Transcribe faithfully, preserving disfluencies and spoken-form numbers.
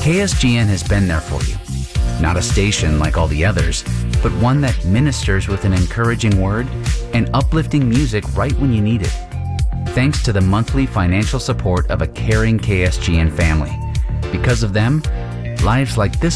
K S G N has been there for you. Not a station like all the others, but one that ministers with an encouraging word and uplifting music right when you need it. Thanks to the monthly financial support of a caring K S G N family. Because of them, lives like this